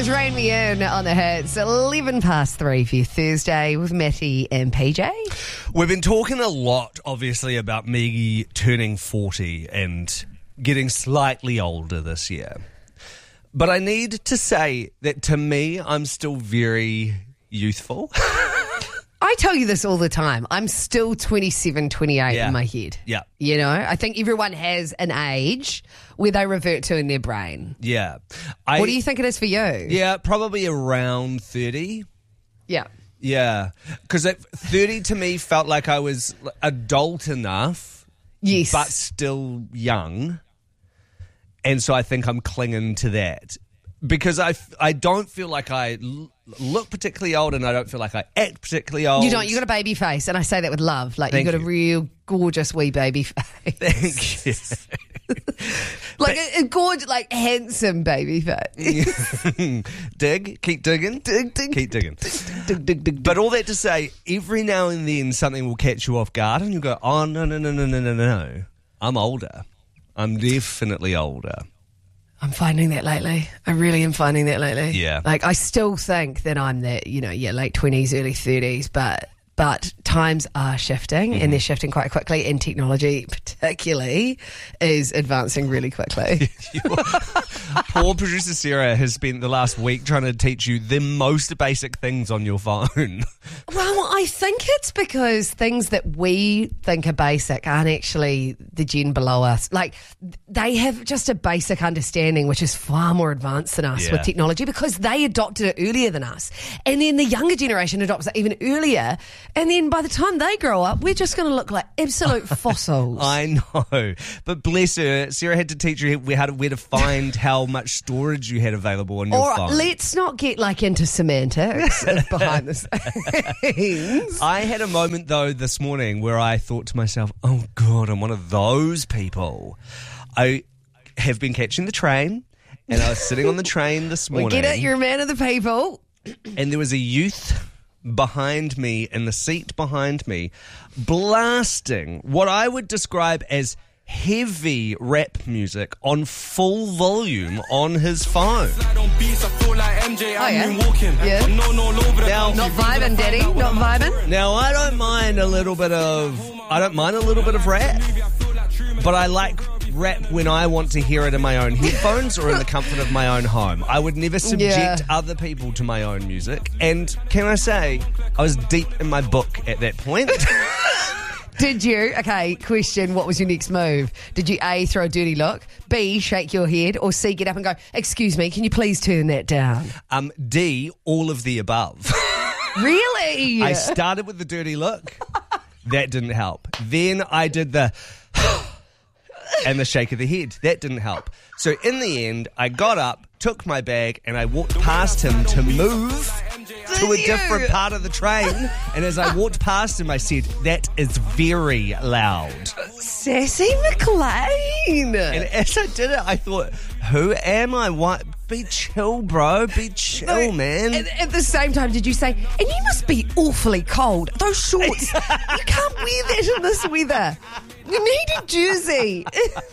is Rain Me In on the Hits. 11 past 3 for your Thursday with Matty and PJ. We've been talking a lot, obviously, about Maggie turning 40 and getting slightly older this year. But I need to say that to me, I'm still very youthful. I tell you this all the time. I'm still 27, 28 in my head. Yeah. You know, I think everyone has an age where they revert to in their brain. Yeah. What do you think it is for you? Yeah, probably around 30. Yeah. Yeah. Because 30 to me felt like I was adult enough. Yes. But still young. And so I think I'm clinging to that. Because I don't feel like I look particularly old, and I don't feel like I act particularly old. You don't. You got a baby face, and I say that with love. Like, you got a real gorgeous wee baby face. Thank you. Like a gorgeous, like handsome baby face. Dig, keep digging, keep digging. But all that to say, every now and then something will catch you off guard, and you go, "Oh no! I'm older. I'm definitely older." I'm finding that lately. I really am finding that lately. Yeah. Like, I still think that I'm that, late 20s, early 30s, but times are shifting, and they're shifting quite quickly, and technology particularly is advancing really quickly. Poor producer Sarah has spent the last week trying to teach you the most basic things on your phone. Well, I think it's because things that we think are basic aren't actually the gen below us. Like, they have just a basic understanding, which is far more advanced than us with technology, because they adopted it earlier than us. And then the younger generation adopts it even earlier. And then by the time they grow up, we're just going to look like absolute fossils. I know. But bless her, Sarah had to teach you where to find how much storage you had available on your phone. Let's not get into semantics of behind the scenes. I had a moment, though, this morning where I thought to myself, oh, God, I'm one of those people. I have been catching the train, and I was sitting on the train this morning. We get it, you're a man of the people. And there was a youth behind me, in the seat behind me, blasting what I would describe as heavy rap music on full volume on his phone. Oh, yeah? Now, not vibing, Daddy. Not vibing. Now, I don't mind a little bit of rap, but I like rap when I want to hear it in my own headphones or in the comfort of my own home. I would never subject other people to my own music. And can I say, I was deep in my book at that point. Did you? Okay, question, what was your next move? Did you A, throw a dirty look, B, shake your head, or C, get up and go, excuse me, can you please turn that down? D, all of the above. Really? I started with the dirty look. That didn't help. Then I did the and the shake of the head. That didn't help. So in the end, I got up, took my bag, and I walked past him to move to a different part of the train. And as I walked past him, I said, that is very loud. Sassy McLean. And as I did it, I thought, who am I? What? Be chill, bro. Be chill, man. At the same time, did you say, and you must be awfully cold. Those shorts, you can't wear that in this weather. You need a jersey.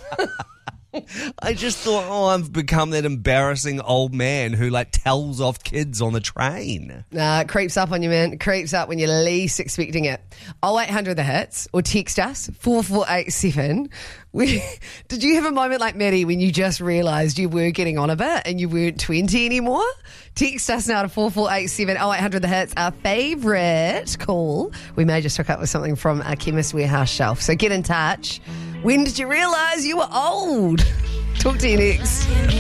I just thought, I've become that embarrassing old man who tells off kids on the train. Nah, it creeps up on you, man. It creeps up when you're least expecting it. 0800 the hits, or text us 4487. Did you have a moment like Maddie when you just realised you were getting on a bit and you weren't 20 anymore? Text us now to 4487 0800 the hits, our favourite call. We may just hook up with something from our Chemist Warehouse shelf. So get in touch. When did you realise you were old? Talk to you next.